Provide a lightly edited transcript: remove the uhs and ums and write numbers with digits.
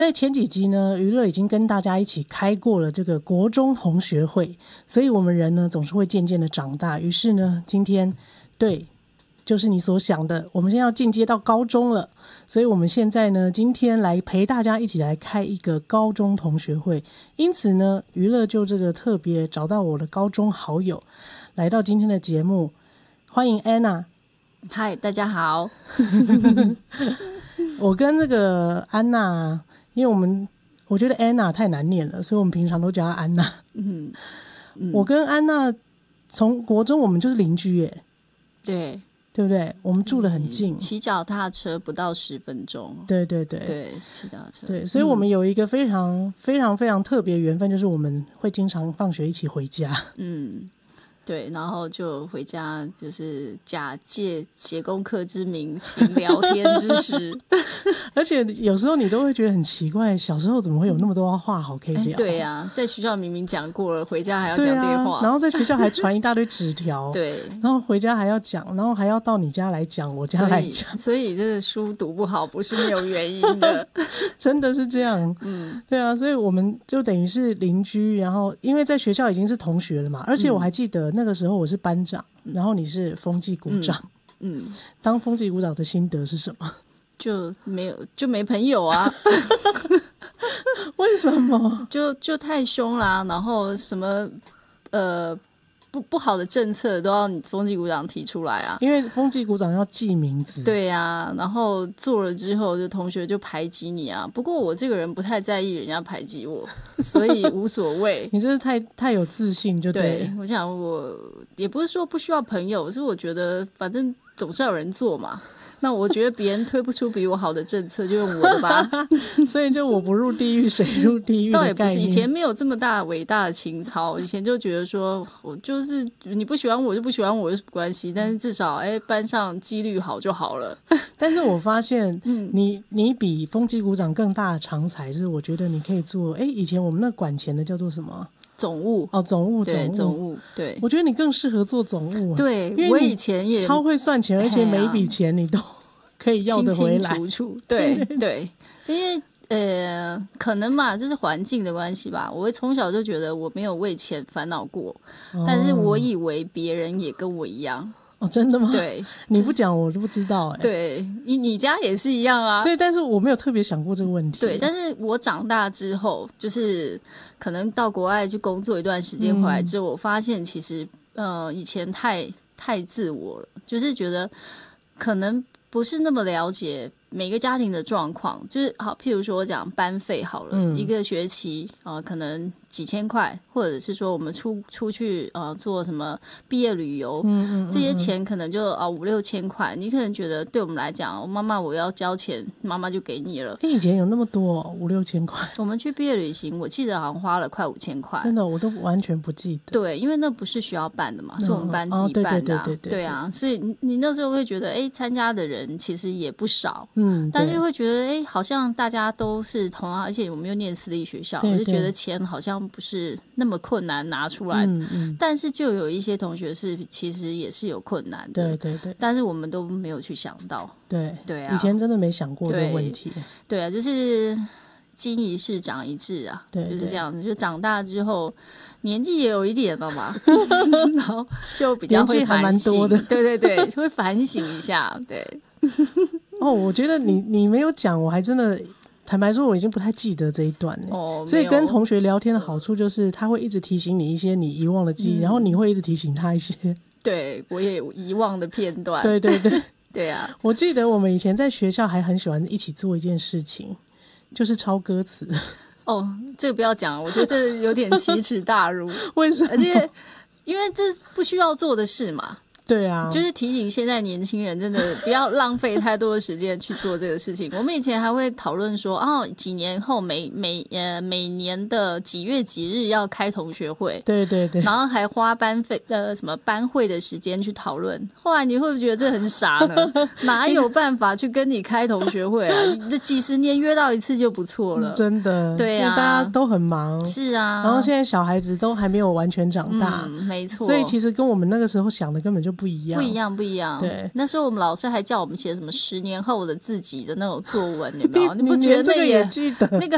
在前几集呢，娱乐已经跟大家一起开过了这个国中同学会，所以我们人呢总是会渐渐的长大。于是呢，今天对，就是你所想的，我们现在要进阶到高中了，所以我们现在呢，今天来陪大家一起来开一个高中同学会。因此呢，娱乐就这个特别找到我的高中好友，来到今天的节目，欢迎 Anna。 嗨，大家好。 我跟那个安娜。因为我觉得安娜太难念了，所以我们平常都叫她安娜。我跟安娜从国中我们就是邻居耶， 对不对？我们住得很近， 骑脚踏车不到10分钟。 对， 骑脚踏车。 对，所以我们有一个非常非常非常特别的缘分，就是我们会经常放学一起回家。 对，然后就回家，就是假借写功课之名行聊天之实。 而且有时候你都会觉得很奇怪，小时候怎么会有那么多话好可以聊？ 对啊，在学校明明讲过了，回家还要讲电话， 然后在学校还传一大堆纸条， 对， 然后回家还要讲，然后还要到你家来讲，我家来讲， 所以这个书读不好不是没有原因的。 真的是这样。对啊，所以我们就等于是邻居，然后因为在学校已经是同学了嘛，而且我还记得那个时候我是班长，然后你是风纪股长。当风纪股长的心得是什么？就没朋友啊。 为什么？ 就太凶啦，然后什么不好的政策都要你风纪股长提出来啊， 因为风纪股长要记名字。 对啊，然后做了之后就同学就排挤你啊。不过我这个人不太在意人家排挤我，所以无所谓。 你真是太有自信就对了。 对，我想我也不是说不需要朋友，是我觉得反正总是要有人做嘛。那我觉得别人推不出比我好的政策，就用我的吧。 所以就我不入地狱谁入地狱的概念。 倒也不是，以前没有这么大伟大的情操，以前就觉得说我就是你不喜欢我就不喜欢我有什么关系，但是至少班上几率好就好了。 但是我发现你比风纪股长更大的长才，是我觉得你可以做以前我们那管钱的叫做什么总务。 总务。 对， 我觉得你更适合做总务。 对， 因为我以前也超会算钱，而且每一笔钱你都可以要得回来， 清清楚楚。对，因为可能嘛，就是环境的关系吧。我从小就觉得我没有为钱烦恼过，但是我以为别人也跟我一样。 真的吗？ 对， 你不讲我就不知道。 对，你家也是一样啊。 对，但是我没有特别想过这个问题。 对，但是我长大之后，就是可能到国外去工作一段时间回来之后，我发现其实以前太自我了，就是觉得可能不是那么了解每个家庭的状况。就是好，譬如说我讲班费好了，一个学期可能几千块，或者是说我们出去做什么毕业旅游，这些钱可能就5-6千块，你可能觉得对我们来讲，妈妈我要交钱，妈妈就给你了。 以前有那么多5-6千块？我们去毕业旅行，我记得好像花了快5000块。 真的，我都完全不记得。 对，因为那不是学校办的嘛，是我们班自己办的。对啊，所以你那时候会觉得，参加的人其实也不少，但是会觉得，好像大家都是同样，而且我们又念私立学校，我就觉得钱好像不是那么困难拿出来。但是就有一些同学是其实也是有困难的。 对， 但是我们都没有去想到。对啊， 以前真的没想过这个问题。 对啊，就是经一事长一智啊，就是这样子。就长大之后年纪也有一点了嘛，然后就比较会反省。年纪还蛮多的。对，会反省一下。对。 我觉得你没有讲，我还真的坦白说我已经不太记得这一段了。所以跟同学聊天的好处就是他会一直提醒你一些你遗忘的记忆，然后你会一直提醒他一些对我也有遗忘的片段。 对对啊， 我记得我们以前在学校还很喜欢一起做一件事情，就是抄歌词。 这个不要讲，我觉得这有点奇耻大辱。 为什么？ 而且因为这不需要做的事嘛。 对啊， 就是提醒现在年轻人真的不要浪费太多的时间去做这个事情。我们以前还会讨论说，几年后每年的几月几日要开同学会， 对， 然后还花什么班会的时间去讨论。后来你会不会觉得这很傻呢？哪有办法去跟你开同学会啊？你这几十年约到一次就不错了， 真的。 对啊， 因为大家都很忙。 是啊， 然后现在小孩子都还没有完全长大， 没错。 所以其实跟我们那个时候想的根本就不一样。 对，那时候我们老师还叫我们写什么10年后的自己的那种作文，有没有？你不觉得这个也记得？ 那个